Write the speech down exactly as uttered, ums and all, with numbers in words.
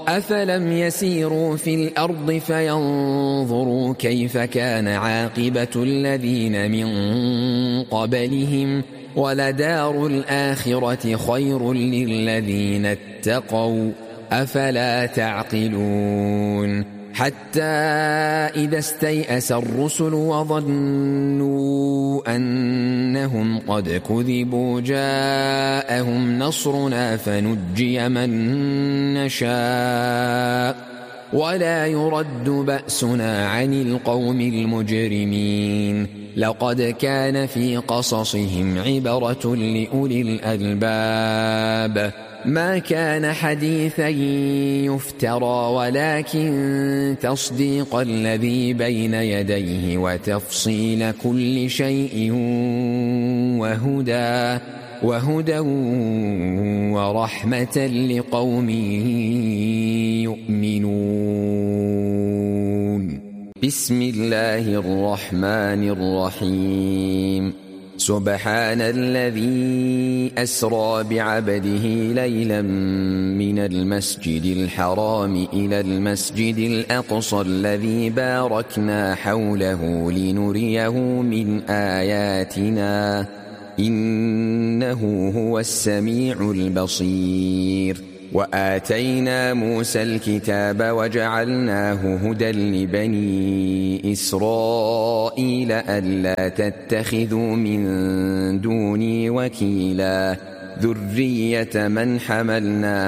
أفلم يسيروا في الأرض فينظروا كيف كان عاقبة الذين من قبلهم ولدار الآخرة خير للذين اتقوا أفلا تعقلون حتى إذا استيأس الرسل وظنوا أنهم قد كذبوا جاءهم نصرنا فنجي من نشاء ولا يرد بأسنا عن القوم المجرمين لقد كان في قصصهم عبرة لأولي الألباب ما كان حديثا يفترى ولكن تصديق الذي بين يديه وتفصيل كل شيء وهدى وهدى ورحمة لقوم يؤمنون. بسم الله الرحمن الرحيم. سبحان الذي أسرى بعبده ليلا من المسجد الحرام إلى المسجد الأقصى الذي باركنا حوله لنريه من آياتنا إنه هو السميع البصير. وآتينا موسى الكتاب وجعلناه هدى لبني إسرائيل ألا تتخذوا من دوني وكيلا ذرية من حملنا